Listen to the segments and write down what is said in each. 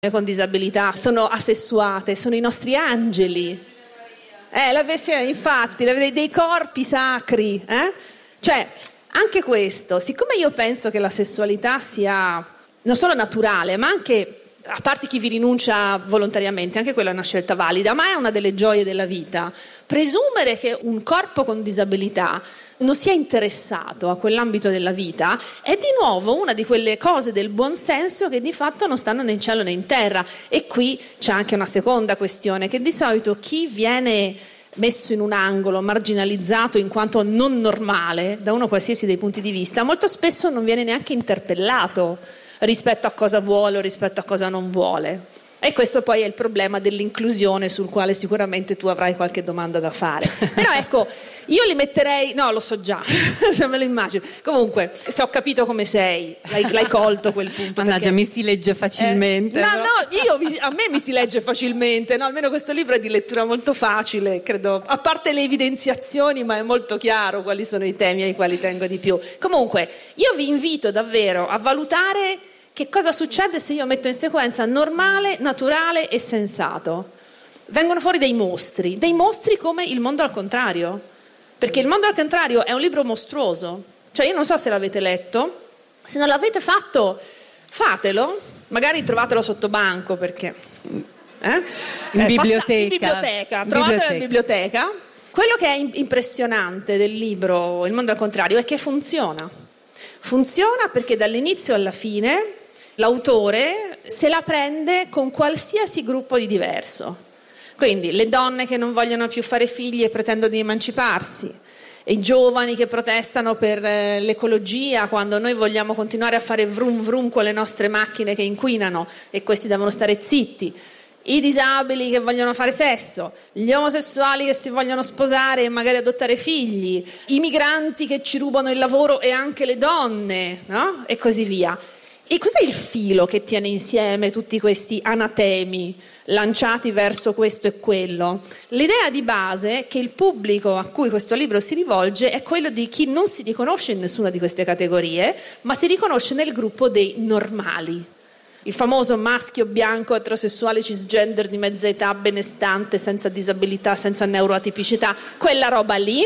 con disabilità sono asessuate, sono i nostri angeli. Infatti, dei corpi sacri. Cioè, anche questo, siccome io penso che la sessualità sia non solo naturale, ma anche, a parte chi vi rinuncia volontariamente, anche quella è una scelta valida, ma è una delle gioie della vita, presumere che un corpo con disabilità non sia interessato a quell'ambito della vita è di nuovo una di quelle cose del buon senso che di fatto non stanno né in cielo né in terra. E qui c'è anche una seconda questione, che di solito chi viene messo in un angolo, marginalizzato in quanto non normale da uno qualsiasi dei punti di vista, molto spesso non viene neanche interpellato rispetto a cosa vuole o rispetto a cosa non vuole. E questo poi è il problema dell'inclusione, sul quale sicuramente tu avrai qualche domanda da fare. Però ecco, io li metterei, no, lo so già, se me lo immagino. Comunque, se ho capito come sei, l'hai colto quel punto. Mannaggia, perché... mi si legge facilmente. A me mi si legge facilmente, no? Almeno questo libro è di lettura molto facile, credo, a parte le evidenziazioni, ma è molto chiaro quali sono i temi ai quali tengo di più. Comunque, io vi invito davvero a valutare che cosa succede se io metto in sequenza normale, naturale e sensato. Vengono fuori dei mostri come Il mondo al contrario, perché Il mondo al contrario è un libro mostruoso. Cioè, io non so se l'avete letto, se non l'avete fatto, fatelo, magari trovatelo sotto banco, perché in biblioteca. Trovatelo in biblioteca. Quello che è impressionante del libro Il mondo al contrario è che funziona perché dall'inizio alla fine l'autore se la prende con qualsiasi gruppo di diverso. Quindi le donne che non vogliono più fare figli e pretendono di emanciparsi, e i giovani che protestano per l'ecologia quando noi vogliamo continuare a fare vrum vrum con le nostre macchine che inquinano e questi devono stare zitti, i disabili che vogliono fare sesso, gli omosessuali che si vogliono sposare e magari adottare figli, i migranti che ci rubano il lavoro e anche le donne, no? E così via. E cos'è il filo che tiene insieme tutti questi anatemi lanciati verso questo e quello? L'idea di base è che il pubblico a cui questo libro si rivolge è quello di chi non si riconosce in nessuna di queste categorie, ma si riconosce nel gruppo dei normali. Il famoso maschio bianco eterosessuale cisgender di mezza età, benestante, senza disabilità, senza neuroatipicità, quella roba lì.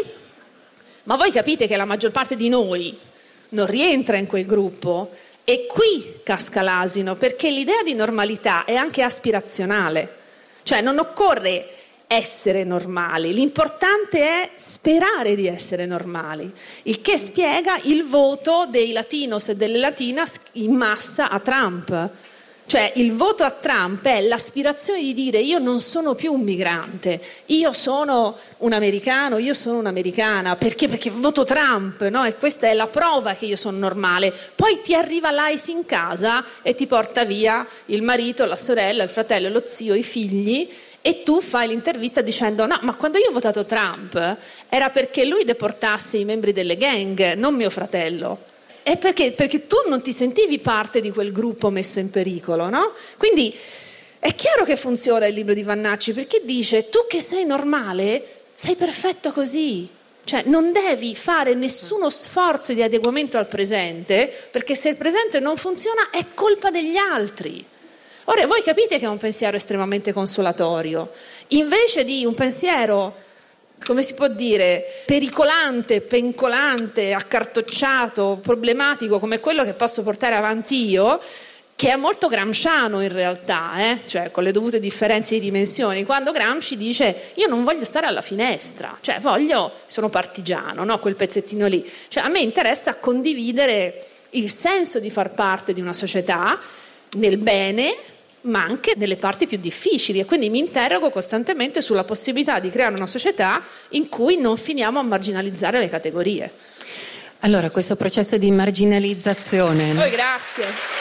Ma voi capite che la maggior parte di noi non rientra in quel gruppo? E qui casca l'asino, perché l'idea di normalità è anche aspirazionale. Cioè non occorre essere normali, l'importante è sperare di essere normali, il che spiega il voto dei latinos e delle latinas in massa a Trump. Cioè il voto a Trump è l'aspirazione di dire: io non sono più un migrante, io sono un americano, io sono un'americana, perché voto Trump, no? E questa è la prova che io sono normale. Poi ti arriva l'ICE in casa e ti porta via il marito, la sorella, il fratello, lo zio, i figli, e tu fai l'intervista dicendo: no, ma quando io ho votato Trump era perché lui deportasse i membri delle gang, non mio fratello. È perché tu non ti sentivi parte di quel gruppo messo in pericolo, no? Quindi è chiaro che funziona il libro di Vannacci, perché dice: tu che sei normale, sei perfetto così. Cioè non devi fare nessuno sforzo di adeguamento al presente, perché se il presente non funziona è colpa degli altri. Ora voi capite che è un pensiero estremamente consolatorio, invece di un pensiero, come si può dire, pericolante, pencolante, accartocciato, problematico come quello che posso portare avanti io, che è molto gramsciano in realtà, cioè con le dovute differenze di dimensioni. Quando Gramsci dice: io non voglio stare alla finestra, cioè sono partigiano, no? Quel pezzettino lì. Cioè a me interessa condividere il senso di far parte di una società nel bene, ma anche nelle parti più difficili, e quindi mi interrogo costantemente sulla possibilità di creare una società in cui non finiamo a marginalizzare le categorie. Allora, questo processo di marginalizzazione... Poi grazie.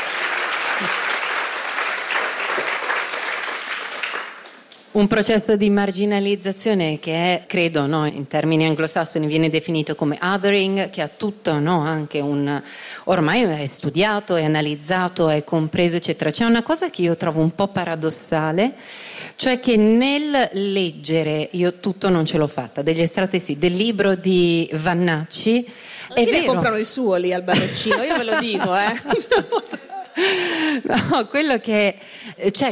Un processo di marginalizzazione che è, credo, no, in termini anglosassoni viene definito come othering, che ha tutto, no, anche ormai è studiato, è analizzato, è compreso, eccetera. C'è una cosa che io trovo un po' paradossale, cioè che nel leggere, io tutto non ce l'ho fatta, degli estratti sì, del libro di Vannacci, è vero. Comprano il suo lì al baroccino, io ve lo dico, No, quello che cioè